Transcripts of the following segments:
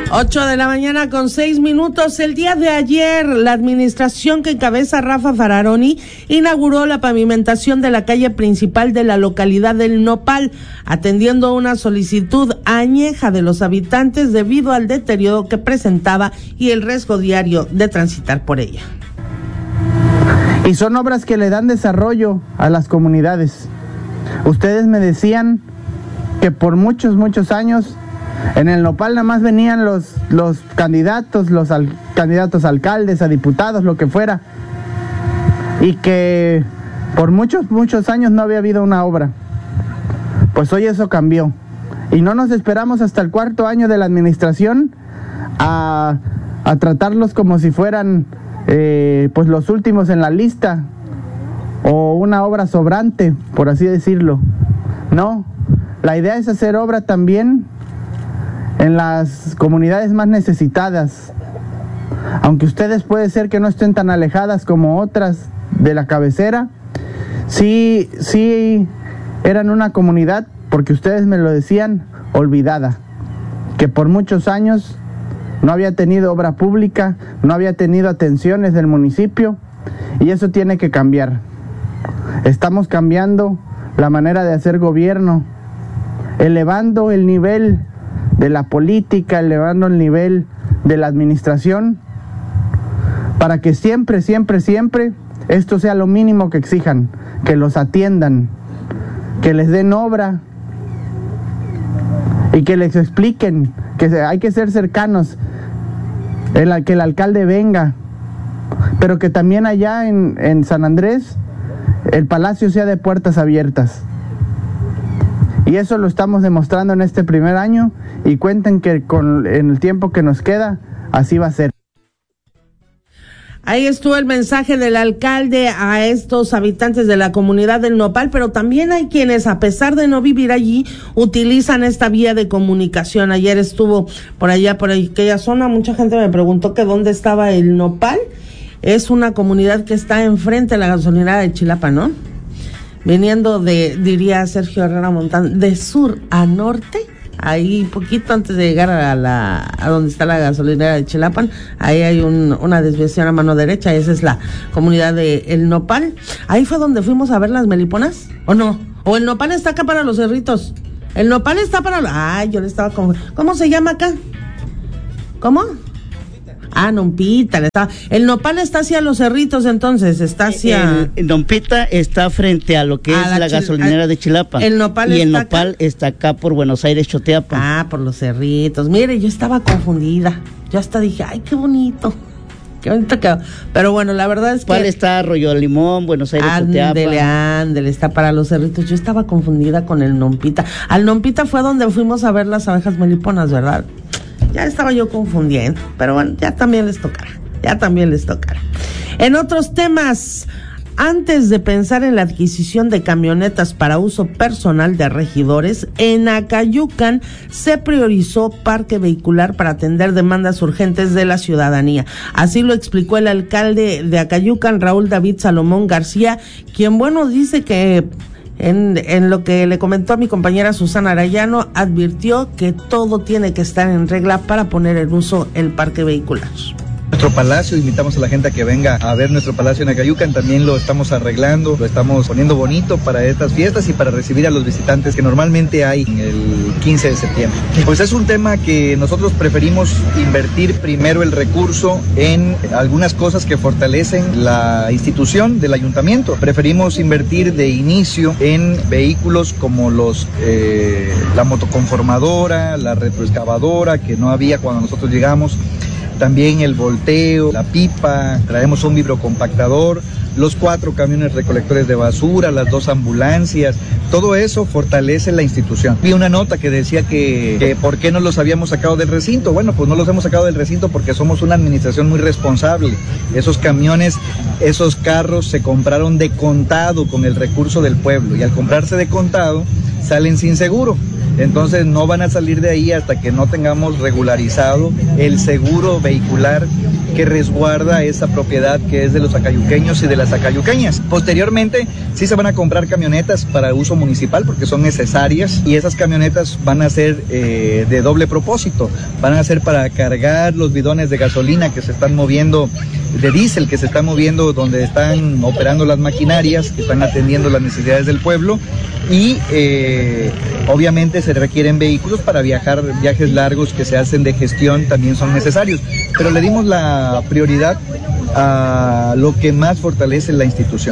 8:06 a.m. El día de ayer, la administración que encabeza Rafa Fararoni inauguró la pavimentación de la calle principal de la localidad del Nopal, atendiendo una solicitud añeja de los habitantes debido al deterioro que presentaba y el riesgo diario de transitar por ella. Y son obras que le dan desarrollo a las comunidades. Ustedes me decían que por muchos años en el Nopal nada más venían los candidatos, candidatos a alcaldes, a diputados, lo que fuera, y que por muchos años no había habido una obra. Pues hoy eso cambió, y no nos esperamos hasta el 4º año de la administración a tratarlos como si fueran pues los últimos en la lista, o una obra sobrante, por así decirlo. No, la idea es hacer obra también en las comunidades más necesitadas, aunque ustedes puede ser que no estén tan alejadas como otras de la cabecera, sí eran una comunidad, porque ustedes me lo decían, olvidada, que por muchos años no había tenido obra pública, no había tenido atenciones del municipio, y eso tiene que cambiar. Estamos cambiando la manera de hacer gobierno, elevando el nivel de la política, elevando el nivel de la administración, para que siempre esto sea lo mínimo que exijan, que los atiendan, que les den obra y que les expliquen que hay que ser cercanos, que el alcalde venga, pero que también allá en San Andrés el palacio sea de puertas abiertas. Y eso lo estamos demostrando en este primer año, y cuenten que en el tiempo que nos queda, así va a ser. Ahí estuvo el mensaje del alcalde a estos habitantes de la comunidad del Nopal, pero también hay quienes, a pesar de no vivir allí, utilizan esta vía de comunicación. Ayer estuvo por aquella zona, mucha gente me preguntó que dónde estaba el Nopal. Es una comunidad que está enfrente de la gasolinera de Chilapa, ¿no? Viniendo diría Sergio Herrera Montán, de sur a norte, ahí poquito antes de llegar a donde está la gasolinera de Chilapan, ahí hay una desviación a mano derecha, esa es la comunidad de El Nopal. Ahí fue donde fuimos a ver las meliponas, ¿o no? O el Nopal está acá para los cerritos. El Nopal está para yo le estaba ¿cómo se llama acá? ¿Cómo? Nompita, el Nopal está hacia los cerritos, entonces está hacia el Nompita está frente a lo que es la gasolinera de Chilapa. El Nopal está acá por Buenos Aires, Choteapa. Por los cerritos. Mire, yo estaba confundida. Yo hasta dije, ay, qué bonito quedó. Pero bueno, la verdad es que ¿cuál está? Arroyo Limón, Buenos Aires, Choteapa. Ándele, está para los cerritos. Yo estaba confundida con el Nompita. Al Nompita fue donde fuimos a ver las abejas meliponas, ¿verdad? Ya estaba yo confundiendo, pero bueno, ya también les tocará. En otros temas, antes de pensar en la adquisición de camionetas para uso personal de regidores, en Acayucan se priorizó parque vehicular para atender demandas urgentes de la ciudadanía. Así lo explicó el alcalde de Acayucan, Raúl David Salomón García, quien, dice que en lo que le comentó a mi compañera Susana Arayano, advirtió que todo tiene que estar en regla para poner en uso el parque vehicular. Nuestro palacio, invitamos a la gente a que venga a ver nuestro palacio en Acayucan, también lo estamos arreglando, lo estamos poniendo bonito para estas fiestas y para recibir a los visitantes que normalmente hay en el 15 de septiembre. Pues es un tema que nosotros preferimos invertir primero el recurso en algunas cosas que fortalecen la institución del ayuntamiento. Preferimos invertir de inicio en vehículos como la motoconformadora, la retroexcavadora, que no había cuando nosotros llegamos. También el volteo, la pipa, traemos un vibrocompactador, los 4 camiones recolectores de basura, las 2 ambulancias, todo eso fortalece la institución. Vi una nota que decía que ¿por qué no los habíamos sacado del recinto? Bueno, pues no los hemos sacado del recinto porque somos una administración muy responsable. Esos camiones, esos carros se compraron de contado con el recurso del pueblo, y al comprarse de contado salen sin seguro. Entonces no van a salir de ahí hasta que no tengamos regularizado el seguro vehicular que resguarda esa propiedad que es de los acayuqueños y de las acayuqueñas. Posteriormente sí se van a comprar camionetas para uso municipal porque son necesarias, y esas camionetas van a ser de doble propósito, van a ser para cargar los bidones de gasolina que se están moviendo, de diésel que se están moviendo donde están operando las maquinarias que están atendiendo las necesidades del pueblo, y obviamente se requieren vehículos para viajes largos que se hacen de gestión, también son necesarios, pero le dimos la prioridad a lo que más fortalece la institución.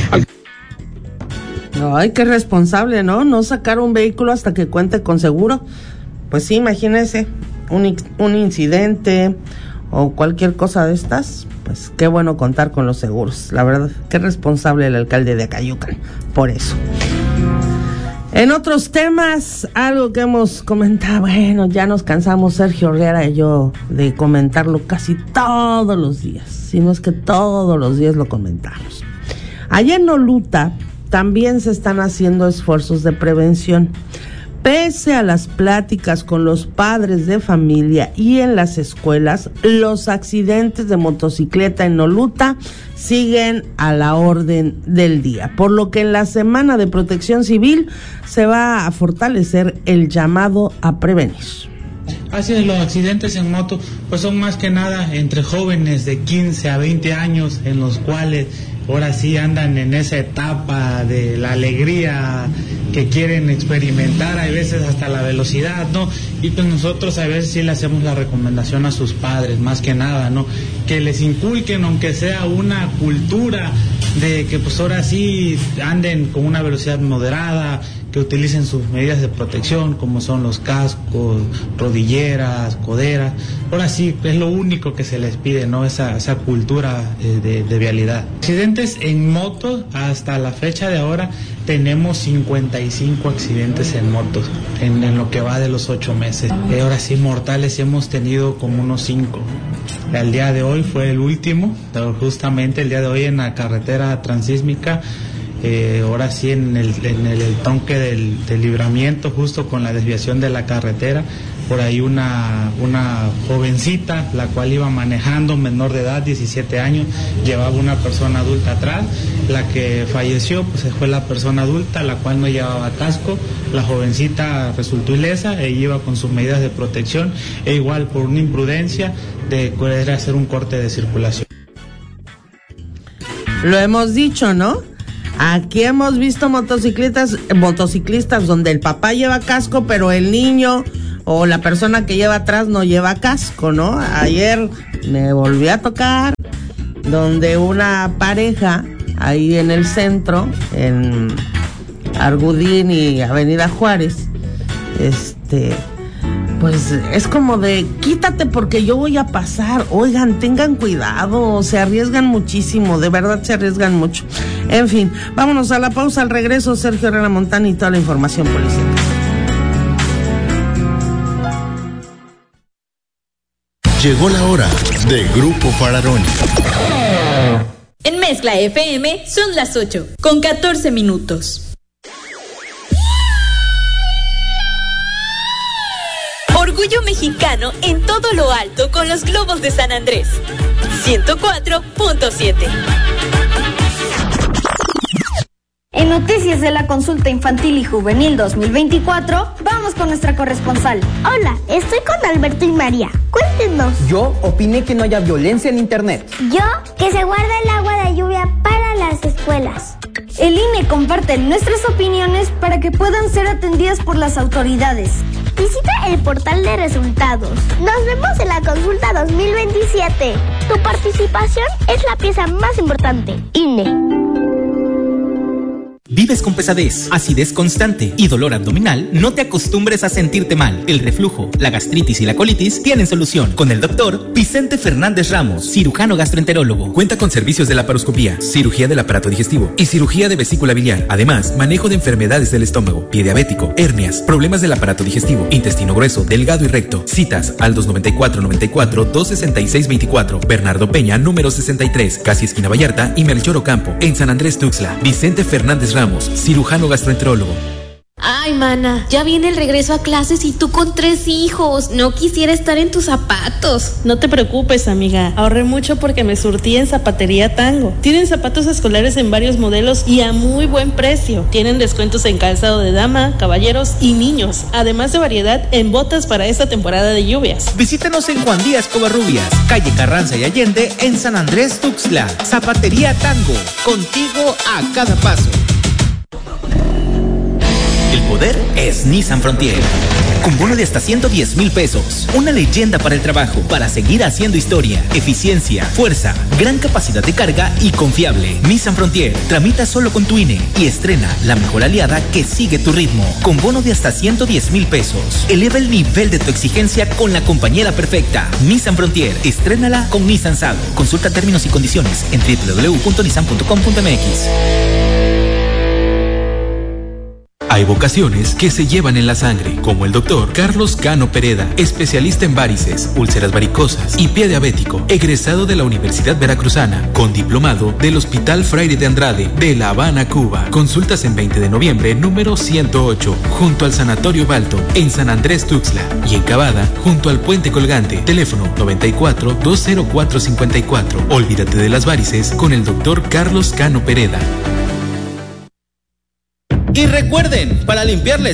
Ay, qué responsable, ¿no? No sacar un vehículo hasta que cuente con seguro. Pues sí, imagínese un incidente o cualquier cosa de estas, pues qué bueno contar con los seguros. La verdad, qué responsable el alcalde de Acayucan por eso. En otros temas, algo que hemos comentado, bueno, ya nos cansamos Sergio Herrera y yo de comentarlo casi todos los días, si no es que todos los días lo comentamos. Allá en Noluta también se están haciendo esfuerzos de prevención. Pese a las pláticas con los padres de familia y en las escuelas, los accidentes de motocicleta en Noluta siguen a la orden del día, por lo que en la Semana de Protección Civil se va a fortalecer el llamado a prevenir. Así es, los accidentes en moto pues son más que nada entre jóvenes de 15 a 20 años, en los cuales ahora sí andan en esa etapa de la alegría que quieren experimentar, a veces hasta la velocidad, ¿no? Y pues nosotros a veces sí le hacemos la recomendación a sus padres, más que nada, ¿no? Que les inculquen, aunque sea una cultura de que pues ahora sí anden con una velocidad moderada, que utilicen sus medidas de protección, como son los cascos, rodilleras, coderas. Ahora sí, es lo único que se les pide, ¿no? Esa cultura de vialidad. Accidentes en moto, hasta la fecha de ahora, tenemos 55 accidentes en motos, en lo que va de los 8 meses. Ahora sí, mortales hemos tenido como unos 5. El día de hoy fue el último, justamente el día de hoy en la carretera transísmica. Ahora sí en el tronque del Libramiento, justo con la desviación de la carretera, por ahí una jovencita, la cual iba manejando, menor de edad, 17 años, llevaba una persona adulta atrás. La que falleció pues fue la persona adulta, la cual no llevaba casco. La jovencita resultó ilesa, ella iba con sus medidas de protección, e igual por una imprudencia de querer hacer un corte de circulación. Lo hemos dicho, ¿no? Aquí hemos visto motociclistas donde el papá lleva casco, pero el niño o la persona que lleva atrás no lleva casco, ¿no? Ayer me volví a tocar donde una pareja ahí en el centro, en Argudín y Avenida Juárez, pues es como de quítate porque yo voy a pasar. Oigan, tengan cuidado, se arriesgan muchísimo, de verdad se arriesgan mucho. En fin, vámonos a la pausa. Al regreso, Sergio Herrera Montán y toda la información policial. Llegó la hora de Grupo Fararoni. En Mezcla FM son las 8:14. Orgullo mexicano en todo lo alto con los globos de San Andrés. 104.7. En noticias de la consulta infantil y juvenil 2024, vamos con nuestra corresponsal. Hola, estoy con Alberto y María. Cuéntenos. Yo opiné que no haya violencia en internet. Yo, que se guarda el agua de lluvia para las escuelas. El INE comparte nuestras opiniones para que puedan ser atendidas por las autoridades. Visita el portal de resultados. Nos vemos en la consulta 2027. Tu participación es la pieza más importante. INE. ¿Vives con pesadez, acidez constante y dolor abdominal? No te acostumbres a sentirte mal. El reflujo, la gastritis y la colitis tienen solución con el doctor Vicente Fernández Ramos, cirujano gastroenterólogo. Cuenta con servicios de laparoscopía, cirugía del aparato digestivo y cirugía de vesícula biliar. Además, manejo de enfermedades del estómago, pie diabético, hernias, problemas del aparato digestivo, intestino grueso, delgado y recto. Citas al 294-94-266-24. Bernardo Peña, número 63, casi esquina Vallarta y Melchor Ocampo, en San Andrés Tuxtla. Vicente Fernández Ramos, cirujano gastroenterólogo. Ay, mana, ya viene el regreso a clases y tú con 3 hijos. No quisiera estar en tus zapatos. No te preocupes, amiga. Ahorré mucho porque me surtí en Zapatería Tango. Tienen zapatos escolares en varios modelos y a muy buen precio. Tienen descuentos en calzado de dama, caballeros y niños. Además de variedad en botas para esta temporada de lluvias. Visítanos en Juan Díaz Covarrubias, calle Carranza y Allende, en San Andrés Tuxtla. Zapatería Tango, contigo a cada paso. El poder es Nissan Frontier. Con bono de hasta 110,000 pesos. Una leyenda para el trabajo, para seguir haciendo historia. Eficiencia, fuerza, gran capacidad de carga y confiable. Nissan Frontier. Tramita solo con tu INE y estrena la mejor aliada que sigue tu ritmo. Con bono de hasta 110,000 pesos. Eleva el nivel de tu exigencia con la compañera perfecta. Nissan Frontier. Estrénala con Nissan Sado. Consulta términos y condiciones en www.nissan.com.mx. Hay vocaciones que se llevan en la sangre, como el doctor Carlos Cano Pereda, especialista en varices, úlceras varicosas y pie diabético, egresado de la Universidad Veracruzana, con diplomado del Hospital Fraire de Andrade, de La Habana, Cuba. Consultas en 20 de noviembre, número 108, junto al Sanatorio Balto, en San Andrés Tuxtla, y en Cavada, junto al Puente Colgante. Teléfono 94-204-54. Olvídate de las varices con el doctor Carlos Cano Pereda. Y recuerden, para limpiarles